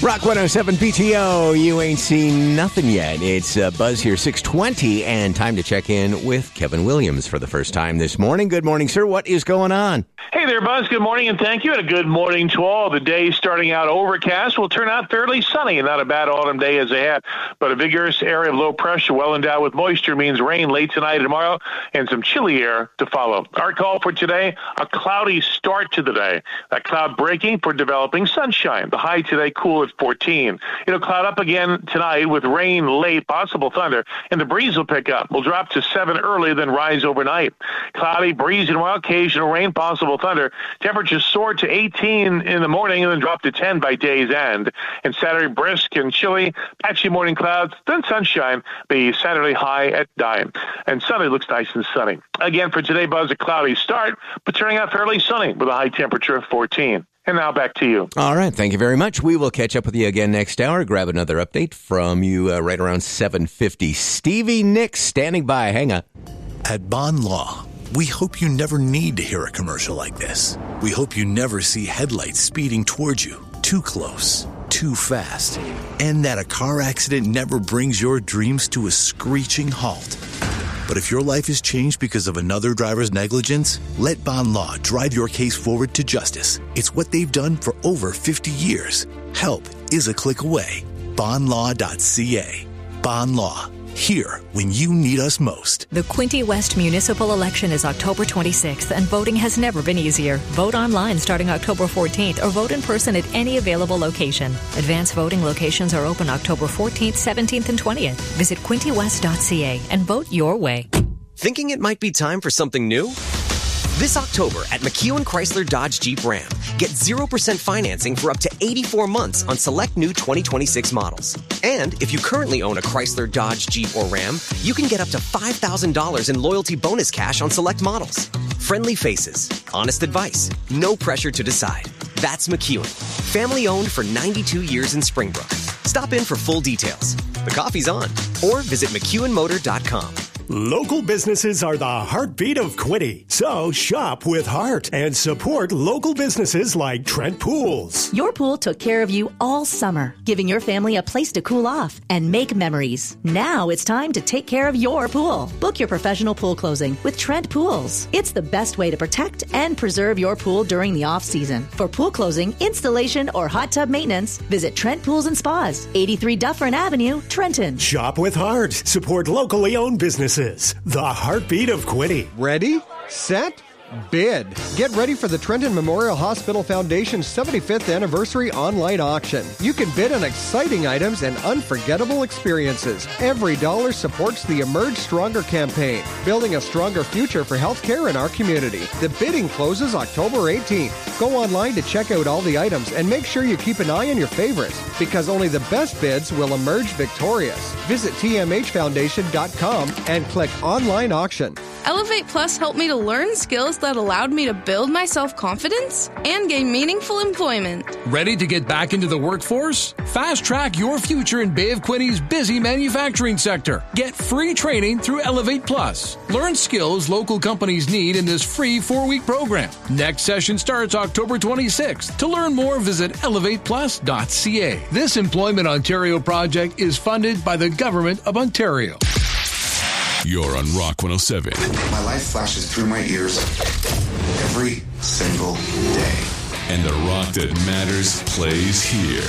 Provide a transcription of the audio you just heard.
Rock 107 PTO, you ain't seen nothing yet. It's Buzz here, 6:20, and time to check in with Kevin Williams for the first time this morning. Good morning, sir. What is going on? Hey there, Buzz. Good morning, and thank you. And a good morning to all. The day starting out overcast will turn out fairly sunny, and not a bad autumn day as ahead. But a vigorous area of low pressure, well endowed with moisture, means rain late tonight and tomorrow, and some chilly air to follow. Our call for today, a cloudy start to the day. That cloud breaking for developing sunshine. The high today cool at 14. It'll cloud up again tonight with rain late, possible thunder, and the breeze will pick up. We'll drop to 7 early, then rise overnight. Cloudy, breeze, and occasional rain, possible thunder. Temperatures soar to 18 in the morning and then drop to 10 by day's end. And Saturday, brisk and chilly, patchy morning clouds, then sunshine. The Saturday high at 9. And Sunday looks nice and sunny. Again, for today, Buzz, a cloudy start, but turning out fairly sunny with a high temperature of 14. And now back to you. All right. Thank you very much. We will catch up with you again next hour. Grab another update from you right around 7:50. Stevie Nicks standing by. Hang on. At Bond Law, we hope you never need to hear a commercial like this. We hope you never see headlights speeding towards you, too close, too fast, and that a car accident never brings your dreams to a screeching halt. But if your life is changed because of another driver's negligence, let Bond Law drive your case forward to justice. It's what they've done for over 50 years. Help is a click away. Bondlaw.ca. Bond Law. Here when you need us most. The Quinte West municipal election is October 26th, and voting has never been easier. Vote online starting October 14th or vote in person at any available location. Advance voting locations are open October 14th, 17th, and 20th. Visit quintewest.ca and vote your way. Thinking it might be time for something new? This October at McEwen Chrysler Dodge Jeep Ram, get 0% financing for up to 84 months on select new 2026 models. And if you currently own a Chrysler, Dodge, Jeep, or Ram, you can get up to $5,000 in loyalty bonus cash on select models. Friendly faces, honest advice, no pressure to decide. That's McEwen. Family owned for 92 years in Springbrook. Stop in for full details. The coffee's on. Or visit McEwenMotor.com. Local businesses are the heartbeat of Quinte. So shop with heart and support local businesses like Trent Pools. Your pool took care of you all summer, giving your family a place to cool off and make memories. Now it's time to take care of your pool. Book your professional pool closing with Trent Pools. It's the best way to protect and preserve your pool during the off-season. For pool closing, installation, or hot tub maintenance, visit Trent Pools and Spas, 83 Dufferin Avenue, Trenton. Shop with heart. Support locally owned businesses. The heartbeat of Quinte. Ready, set, bid. Get ready for the Trenton Memorial Hospital Foundation's 75th anniversary online auction. You can bid on exciting items and unforgettable experiences. Every dollar supports the Emerge Stronger campaign, building a stronger future for healthcare in our community. The bidding closes October 18th. Go online to check out all the items and make sure you keep an eye on your favorites, because only the best bids will emerge victorious. Visit tmhfoundation.com and click online auction. Elevate Plus helped me to learn skills that allowed me to build my self-confidence and gain meaningful employment. Ready to get back into the workforce? Fast track your future in Bay of Quinte's busy manufacturing sector. Get free training through Elevate Plus. Learn skills local companies need in this free 4-week program. Next session starts October 26th. To learn more, visit elevateplus.ca. This Employment Ontario project is funded by the Government of Ontario. You're on Rock 107. My life flashes through my ears every single day. And the rock that matters plays here.